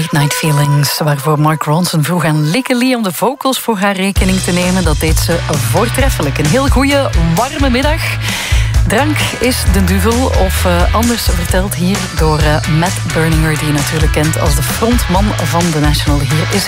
Late Night Feelings, waarvoor Mark Ronson vroeg aan Lieke om de vocals voor haar rekening te nemen. Dat deed ze voortreffelijk. Een heel goede, warme middag. Drank is de duvel, of anders verteld hier door Matt Berninger, die je natuurlijk kent als de frontman van The National. Hier is